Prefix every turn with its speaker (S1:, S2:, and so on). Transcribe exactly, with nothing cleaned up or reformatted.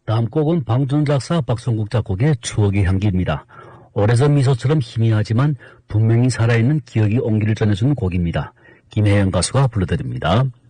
S1: 다음 곡은 방준 작사 박성국 작곡의 추억의 향기입니다. 오래전 미소처럼 희미하지만 분명히 살아있는 기억이 온기를 전해주는 곡입니다. 김혜영 가수가 불러드립니다.